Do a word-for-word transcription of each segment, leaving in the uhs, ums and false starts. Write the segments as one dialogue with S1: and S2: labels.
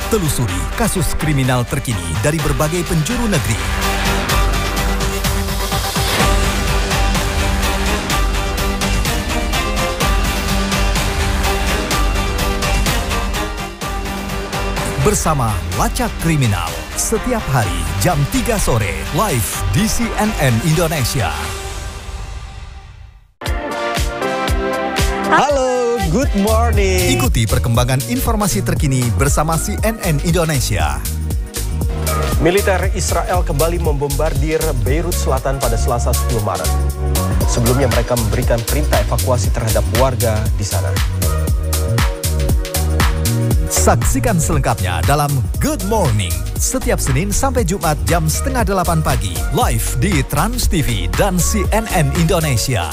S1: Telusuri kasus kriminal terkini dari berbagai penjuru negeri. Bersama Lacak Kriminal, setiap hari jam tiga sore, live di C N N Indonesia.
S2: Halo, good morning.
S1: Ikuti perkembangan informasi terkini bersama C N N Indonesia.
S2: Militer Israel kembali membombardir Beirut Selatan pada Selasa sepuluh Maret. Sebelumnya mereka memberikan perintah evakuasi terhadap warga di sana.
S1: Saksikan selengkapnya dalam Good Morning setiap Senin sampai Jumat jam setengah delapan pagi, live di Trans T V dan C N N Indonesia.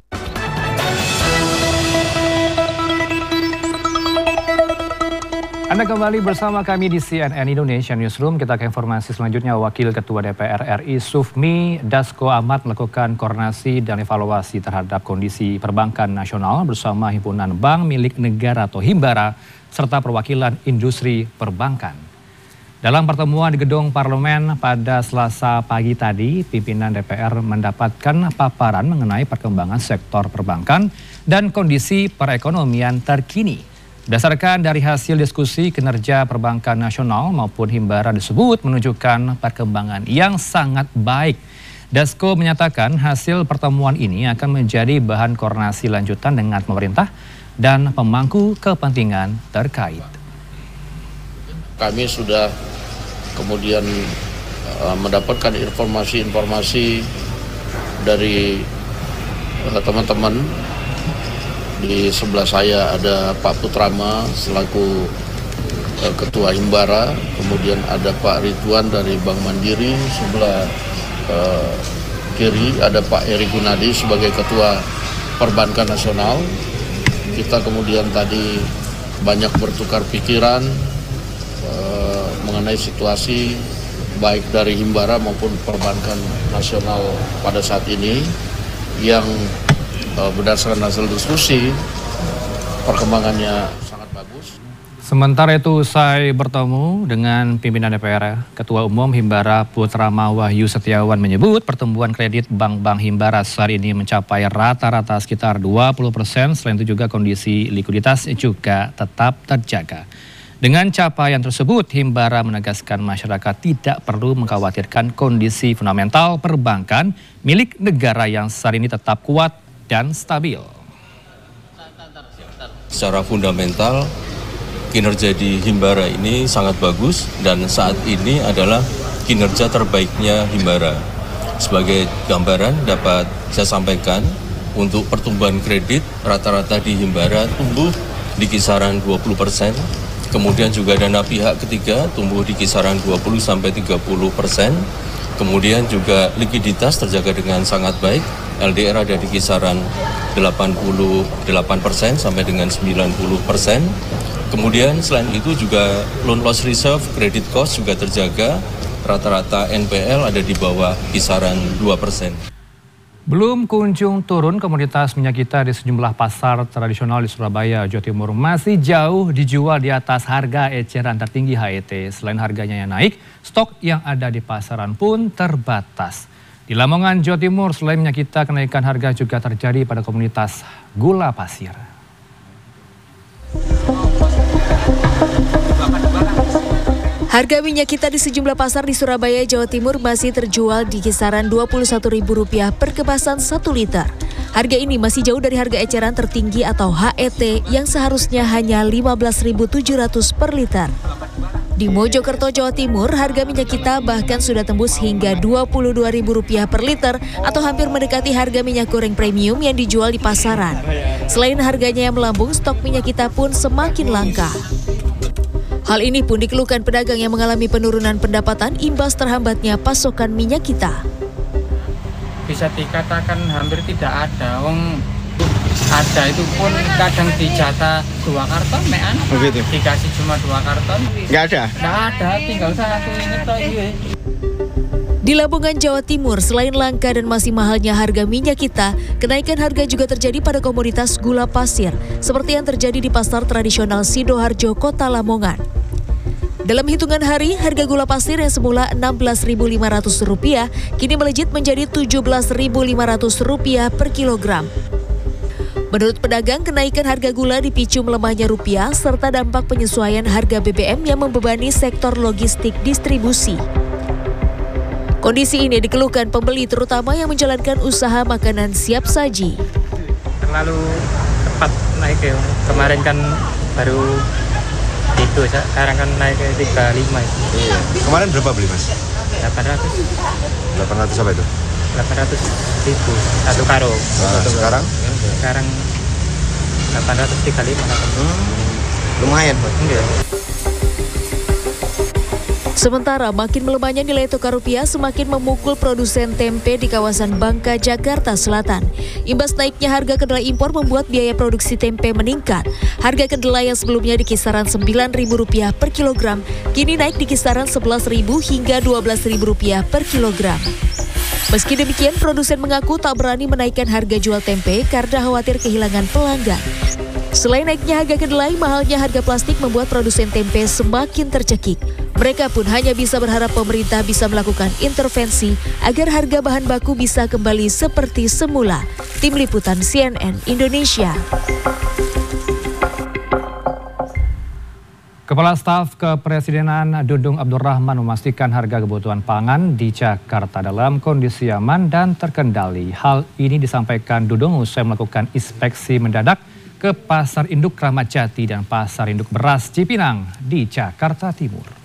S3: Anda kembali bersama kami di C N N Indonesia Newsroom. Kita ke informasi selanjutnya. Wakil Ketua D P R R I Sufmi Dasko Ahmad melakukan koordinasi dan evaluasi terhadap kondisi perbankan nasional bersama Himpunan Bank Milik Negara atau Himbara serta perwakilan industri perbankan. Dalam pertemuan di Gedung Parlemen pada Selasa pagi tadi, pimpinan D P R mendapatkan paparan mengenai perkembangan sektor perbankan dan kondisi perekonomian terkini. Berdasarkan dari hasil diskusi, kinerja perbankan nasional maupun Himbara disebut menunjukkan perkembangan yang sangat baik. Dasko menyatakan hasil pertemuan ini akan menjadi bahan koordinasi lanjutan dengan pemerintah dan pemangku kepentingan terkait.
S4: Kami sudah kemudian uh, mendapatkan informasi-informasi dari teman-teman. Uh, Di sebelah saya ada Pak Putrama selaku uh, Ketua Himbara, kemudian ada Pak Ridwan dari Bank Mandiri, sebelah uh, kiri ada Pak Eri Gunadi sebagai Ketua Perbankan Nasional. Kita kemudian tadi banyak bertukar pikiran uh, mengenai situasi baik dari Himbara maupun Perbankan Nasional pada saat ini yang berdasarkan hasil diskusi, perkembangannya sangat bagus.
S3: Sementara itu, usai bertemu dengan pimpinan D P R, Ketua Umum Himbara Putrama Wahyu Setiawan menyebut pertumbuhan kredit bank-bank Himbara saat ini mencapai rata-rata sekitar dua puluh persen. Selain itu juga kondisi likuiditas juga tetap terjaga. Dengan capaian tersebut, Himbara menegaskan masyarakat tidak perlu mengkhawatirkan kondisi fundamental perbankan milik negara yang saat ini tetap kuat dan stabil.
S5: Secara fundamental, kinerja di Himbara ini sangat bagus dan saat ini adalah kinerja terbaiknya Himbara. Sebagai gambaran dapat saya sampaikan untuk pertumbuhan kredit rata-rata di Himbara tumbuh di kisaran dua puluh persen. Kemudian juga dana pihak ketiga tumbuh di kisaran dua puluh sampai tiga puluh persen. Kemudian juga likuiditas terjaga dengan sangat baik. L D R ada di kisaran delapan puluh delapan persen sampai dengan sembilan puluh persen. Kemudian selain itu juga loan loss reserve, credit cost juga terjaga. Rata-rata N P L ada di bawah kisaran dua persen.
S3: Belum kunjung turun komoditas minyak kita di sejumlah pasar tradisional di Surabaya, Jawa Timur masih jauh dijual di atas harga eceran tertinggi H E T. Selain harganya yang naik, stok yang ada di pasaran pun terbatas. Di Lamongan, Jawa Timur, selain minyak kita, kenaikan harga juga terjadi pada komunitas gula pasir.
S6: Harga minyak kita di sejumlah pasar di Surabaya, Jawa Timur masih terjual di kisaran dua puluh satu ribu rupiah per kemasan satu liter. Harga ini masih jauh dari harga eceran tertinggi atau H E T yang seharusnya hanya lima belas ribu tujuh ratus per liter. Di Mojokerto, Jawa Timur, harga minyak kita bahkan sudah tembus hingga dua puluh dua ribu rupiah per liter atau hampir mendekati harga minyak goreng premium yang dijual di pasaran. Selain harganya yang melambung, stok minyak kita pun semakin langka. Hal ini pun dikeluhkan pedagang yang mengalami penurunan pendapatan imbas terhambatnya pasokan minyak kita.
S7: Bisa dikatakan hampir tidak ada, wong ada itu pun kadang dijatah dua karton, mean begitu. Dikasih cuma dua karton. Nggak ada? Nggak ada, tinggal satu ini toh.
S6: Di Lamongan, Jawa Timur, selain langka dan masih mahalnya harga minyak kita, kenaikan harga juga terjadi pada komoditas gula pasir, seperti yang terjadi di pasar tradisional Sidoarjo, Kota Lamongan. Dalam hitungan hari, harga gula pasir yang semula enam belas ribu lima ratus rupiah kini melejit menjadi tujuh belas ribu lima ratus rupiah per kilogram. Menurut pedagang, kenaikan harga gula dipicu melemahnya rupiah serta dampak penyesuaian harga B B M yang membebani sektor logistik distribusi. Kondisi ini dikeluhkan pembeli terutama yang menjalankan usaha makanan siap saji.
S7: Terlalu cepat naik ya. Kemarin kan baru itu, sekarang kan naik ke tiga puluh lima.
S8: Iya. Kemarin berapa beli, Mas?
S7: delapan ratus.
S8: delapan ratus apa itu?
S7: delapan ratus ribu satu karung.
S8: Nah, sekarang?
S7: Sekarang delapan ratus tiga puluh lima.
S8: Hmm, lumayan, Pak.
S7: Enggak.
S6: Sementara makin melemahnya nilai tukar rupiah semakin memukul produsen tempe di kawasan Bangka, Jakarta Selatan. Imbas naiknya harga kedelai impor membuat biaya produksi tempe meningkat. Harga kedelai yang sebelumnya di kisaran sembilan ribu rupiah per kilogram, kini naik di kisaran sebelas ribu hingga dua belas ribu rupiah per kilogram. Meski demikian, produsen mengaku tak berani menaikkan harga jual tempe karena khawatir kehilangan pelanggan. Selain naiknya harga kedelai, mahalnya harga plastik membuat produsen tempe semakin tercekik. Mereka pun hanya bisa berharap pemerintah bisa melakukan intervensi agar harga bahan baku bisa kembali seperti semula. Tim Liputan C N N Indonesia.
S3: Kepala Staf Kepresidenan Dudung Abdul Rahman memastikan harga kebutuhan pangan di Jakarta dalam kondisi aman dan terkendali. Hal ini disampaikan Dudung usai melakukan inspeksi mendadak ke Pasar Induk Kramat Jati dan Pasar Induk Beras Cipinang di Jakarta Timur.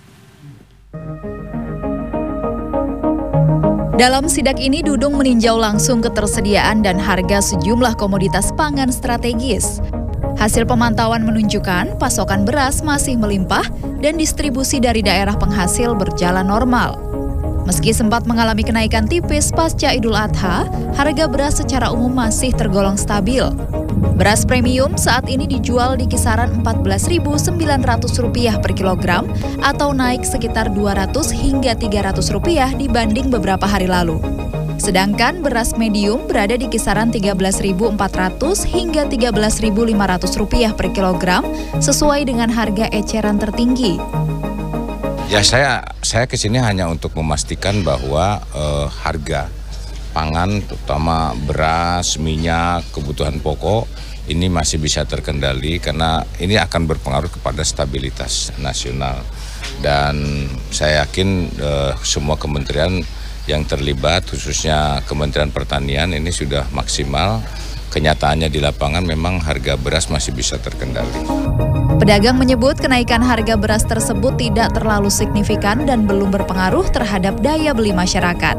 S9: Dalam sidak ini, Dudung meninjau langsung ketersediaan dan harga sejumlah komoditas pangan strategis. Hasil pemantauan menunjukkan pasokan beras masih melimpah dan distribusi dari daerah penghasil berjalan normal. Meski sempat mengalami kenaikan tipis pasca Idul Adha, harga beras secara umum masih tergolong stabil. Beras premium saat ini dijual di kisaran empat belas ribu sembilan ratus rupiah per kilogram atau naik sekitar dua ratus hingga tiga ratus rupiah dibanding beberapa hari lalu. Sedangkan beras medium berada di kisaran tiga belas ribu empat ratus hingga tiga belas ribu lima ratus rupiah per kilogram sesuai dengan harga eceran tertinggi.
S10: Ya saya saya kesini hanya untuk memastikan bahwa eh, harga pangan terutama beras, minyak, kebutuhan pokok ini masih bisa terkendali karena ini akan berpengaruh kepada stabilitas nasional. Dan saya yakin eh, semua kementerian yang terlibat khususnya Kementerian Pertanian ini sudah maksimal. Kenyataannya di lapangan memang harga beras masih bisa terkendali.
S9: Pedagang menyebut kenaikan harga beras tersebut tidak terlalu signifikan dan belum berpengaruh terhadap daya beli masyarakat.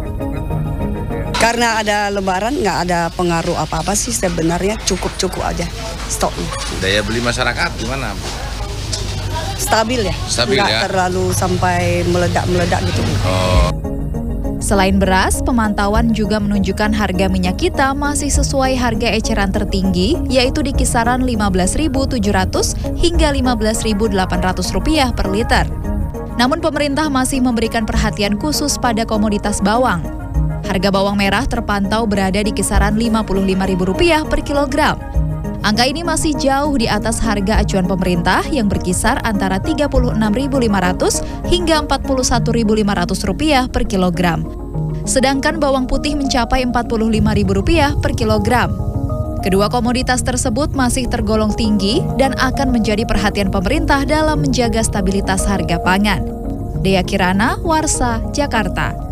S11: Karena ada lebaran nggak ada pengaruh apa-apa sih sebenarnya, cukup-cukup aja stoknya.
S10: Daya beli masyarakat gimana?
S11: Stabil ya,
S10: Stabil
S11: nggak
S10: ya?
S11: terlalu sampai meledak-meledak gitu.
S10: Oh.
S9: Selain beras, pemantauan juga menunjukkan harga minyak kita masih sesuai harga eceran tertinggi, yaitu di kisaran lima belas ribu tujuh ratus hingga lima belas ribu delapan ratus rupiah per liter. Namun pemerintah masih memberikan perhatian khusus pada komoditas bawang. Harga bawang merah terpantau berada di kisaran lima puluh lima ribu rupiah per kilogram. Angka ini masih jauh di atas harga acuan pemerintah yang berkisar antara tiga puluh enam ribu lima ratus hingga empat puluh satu ribu lima ratus rupiah per kilogram. Sedangkan bawang putih mencapai empat puluh lima ribu rupiah per kilogram. Kedua komoditas tersebut masih tergolong tinggi dan akan menjadi perhatian pemerintah dalam menjaga stabilitas harga pangan. Dea Kirana, Warsa, Jakarta.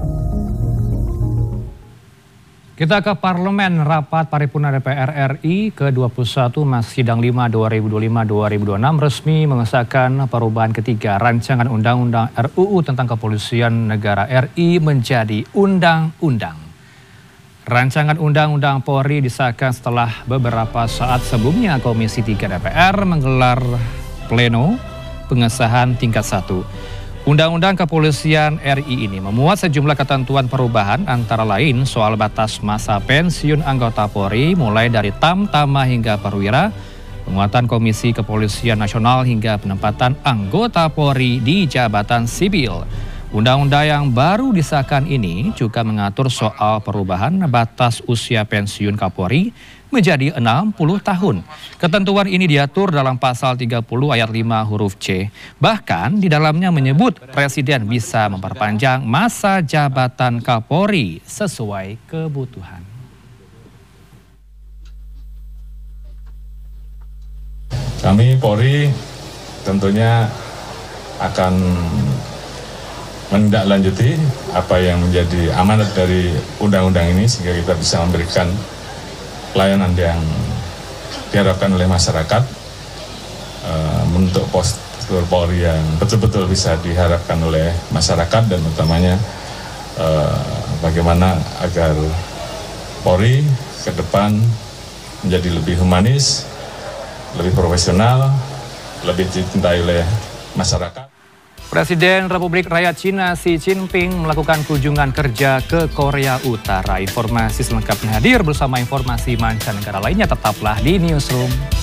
S3: Kita ke Parlemen. Rapat Paripurna D P R R I ke dua puluh satu Masa Sidang lima dua ribu dua puluh lima dua ribu dua puluh enam resmi mengesahkan perubahan ketiga rancangan Undang-Undang R U U tentang Kepolisian Negara R I menjadi undang-undang. Rancangan Undang-Undang Polri disahkan setelah beberapa saat sebelumnya Komisi tiga D P R menggelar pleno pengesahan tingkat satu. Undang-Undang Kepolisian R I ini memuat sejumlah ketentuan perubahan antara lain soal batas masa pensiun anggota Polri mulai dari Tamtama hingga Perwira, penguatan Komisi Kepolisian Nasional hingga penempatan anggota Polri di jabatan sipil. Undang-undang yang baru disahkan ini juga mengatur soal perubahan batas usia pensiun Kapolri menjadi enam puluh tahun. Ketentuan ini diatur dalam pasal tiga puluh ayat lima huruf C. Bahkan di dalamnya menyebut Presiden bisa memperpanjang masa jabatan Kapolri sesuai kebutuhan.
S12: Kami Polri tentunya akan menindaklanjuti apa yang menjadi amanat dari undang-undang ini sehingga kita bisa memberikan pelayanan yang diharapkan oleh masyarakat, uh, untuk postur Polri yang betul-betul bisa diharapkan oleh masyarakat, dan utamanya uh, bagaimana agar Polri ke depan menjadi lebih humanis, lebih profesional, lebih dicintai oleh masyarakat.
S3: Presiden Republik Rakyat Cina Xi Jinping melakukan kunjungan kerja ke Korea Utara. Informasi selengkapnya hadir bersama informasi mancanegara lainnya. Tetaplah di Newsroom.